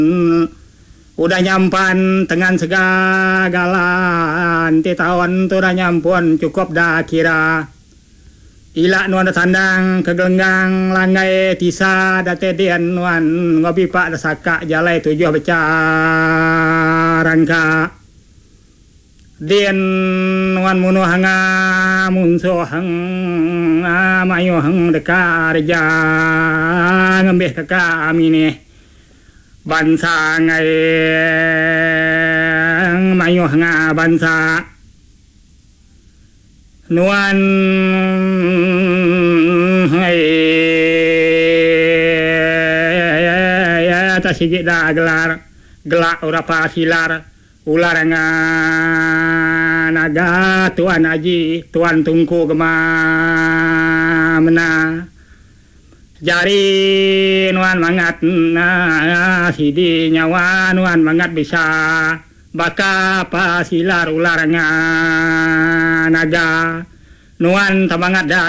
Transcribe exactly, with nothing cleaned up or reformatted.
udah nyampan dengan segagalan ti tahun tu udah nyampun cukup dah kira ila nuan sandang kegelenggang langai tisa date dian nuan ngopi pak dasaka jalai tujuh becarangka dian nuan munu hanga munso hang mayo hang dekarja ngembeh kaka amine bansa ngai mayo hanga bansa nuan hai ta sige da gelar gelak ora pasilar ular nga naga tuan aji tuan tungku gemamna jari nuan mangat na sidi nyawa nuan mangat bisa baka pasilar ular nga naga nuan tamangat da